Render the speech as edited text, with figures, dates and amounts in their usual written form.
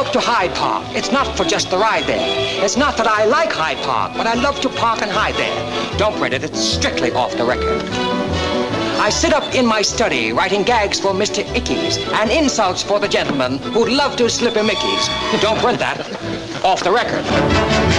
up to Hyde Park. It's not for just the ride there. It's not that I like Hyde Park, but I love to park and hide there. Don't print it. It's strictly off the record. I sit up in my study writing gags for Mr. Ickes and insults for the gentleman who'd love to slip a Mickey's. Don't print that. Off the record.